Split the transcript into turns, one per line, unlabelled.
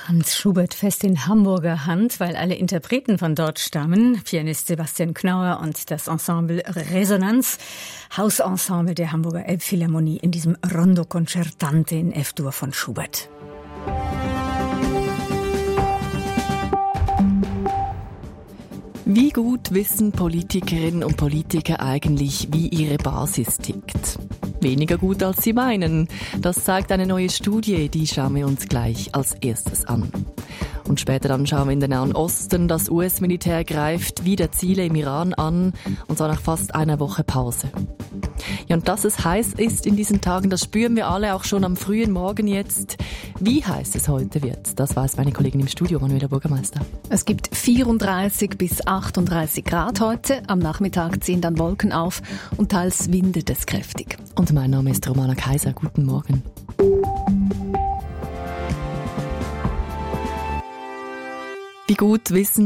Franz Schubert fest in Hamburger Hand, weil alle Interpreten von dort stammen. Pianist Sebastian Knauer und das Ensemble Resonanz, Hausensemble der Hamburger Elbphilharmonie in diesem Rondo Concertante in F-Dur von Schubert.
Wie gut wissen Politikerinnen und Politiker eigentlich, wie ihre Basis tickt? Weniger gut, als sie meinen. Das zeigt eine neue Studie, die schauen wir uns gleich als erstes an. Und später dann schauen wir in den Nahen Osten. Das US-Militär greift wieder Ziele im Iran an, und zwar nach fast einer Woche Pause. Ja, und dass es heiß ist in diesen Tagen, das spüren wir alle auch schon am frühen Morgen jetzt. Wie heiß es heute wird, das weiß meine Kollegin im Studio, Manuela Bürgermeister.
Es gibt 34 bis 38 Grad heute. Am Nachmittag ziehen dann Wolken auf und teils windet es kräftig.
Und mein Name ist Romana Kaiser. Guten Morgen. Wie gut wissen